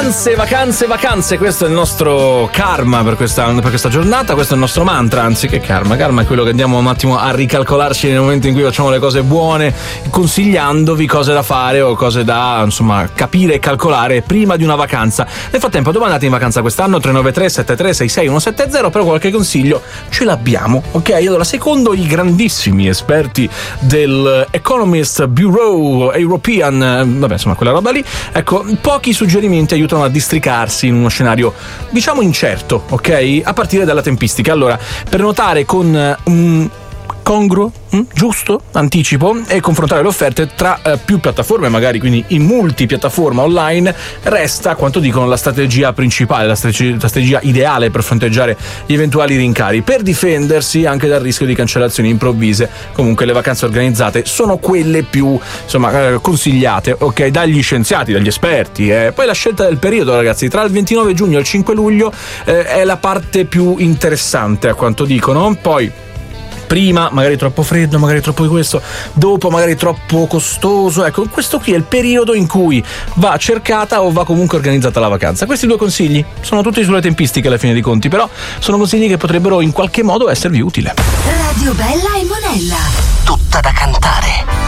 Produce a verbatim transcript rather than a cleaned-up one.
Vacanze, vacanze, vacanze, questo è il nostro karma per questa, per questa giornata, questo è il nostro mantra, anzi che karma, karma è quello che andiamo un attimo a ricalcolarci nel momento in cui facciamo le cose buone, consigliandovi cose da fare o cose da, insomma, capire e calcolare prima di una vacanza. Nel frattempo, dove andate in vacanza quest'anno? tre nove tre sette tre sei sei uno sette zero, però qualche consiglio ce l'abbiamo, ok? Allora, secondo i grandissimi esperti del Economist Bureau European, vabbè, insomma, quella roba lì, ecco, pochi suggerimenti aiutano a districarsi in uno scenario, diciamo, incerto, ok? A partire dalla tempistica. Allora, prenotare con un congruo, hm? giusto anticipo e confrontare le offerte tra eh, più piattaforme, magari quindi in multipiattaforma online, resta, a quanto dicono, la strategia principale, la strategia, la strategia ideale per fronteggiare gli eventuali rincari, per difendersi anche dal rischio di cancellazioni improvvise. Comunque le vacanze organizzate sono quelle più, insomma, eh, consigliate, ok, dagli scienziati, dagli esperti. Eh. Poi la scelta del periodo, ragazzi, tra il ventinove giugno e il cinque luglio eh, è la parte più interessante, a quanto dicono. Poi prima magari troppo freddo, magari troppo di questo, dopo magari troppo costoso. Ecco, questo qui è il periodo in cui va cercata o va comunque organizzata la vacanza. Questi due consigli sono tutti sulle tempistiche alla fine dei conti, però sono consigli che potrebbero in qualche modo esservi utili. Radio Bella e Monella, tutta da cantare.